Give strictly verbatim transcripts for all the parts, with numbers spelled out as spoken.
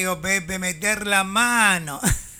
Digo, Pepe, meter la mano.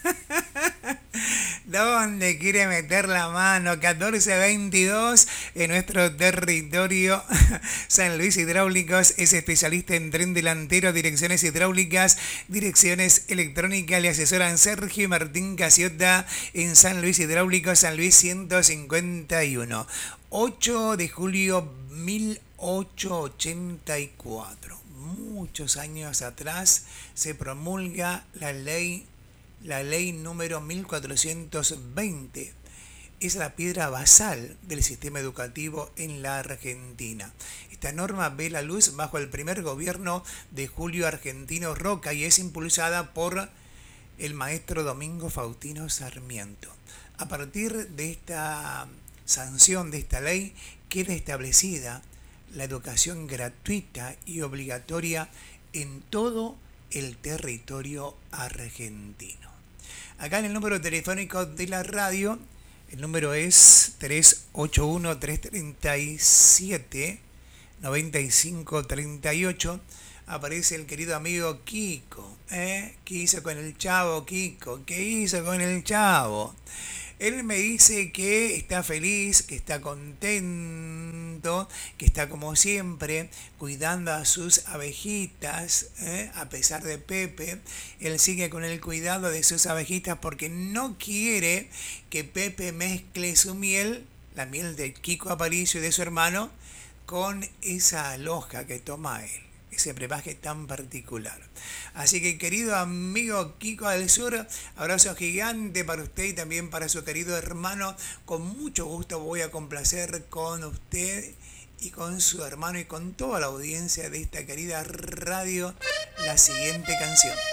¿Dónde quiere meter la mano? catorce veintidós en nuestro territorio. San Luis Hidráulicos es especialista en tren delantero, direcciones hidráulicas, direcciones electrónicas. Le asesoran Sergio y Martín Casiota en San Luis Hidráulicos, San Luis ciento cincuenta y uno. ocho de julio mil ochocientos ochenta y cuatro. Muchos años atrás se promulga la ley La ley número mil cuatrocientos veinte es la piedra basal del sistema educativo en la Argentina. Esta norma ve la luz bajo el primer gobierno de Julio Argentino Roca y es impulsada por el maestro Domingo Faustino Sarmiento. A partir de esta sanción de esta ley queda establecida la educación gratuita y obligatoria en todo el territorio argentino. Acá en el número telefónico de la radio, el número es tres ocho uno, tres tres siete, nueve cinco tres ocho. Aparece el querido amigo Kiko. ¿eh? ¿Qué hizo con el chavo, Kiko? ¿Qué hizo con el chavo? Él me dice que está feliz, que está contento, que está como siempre cuidando a sus abejitas, ¿eh? A pesar de Pepe. Él sigue con el cuidado de sus abejitas porque no quiere que Pepe mezcle su miel, la miel de Kiko Aparicio y de su hermano, con esa aloja que toma él, ese brebaje tan particular. Así que, querido amigo Kiko del Sur, abrazo gigante para usted y también para su querido hermano. Con mucho gusto voy a complacer con usted y con su hermano y con toda la audiencia de esta querida radio la siguiente canción.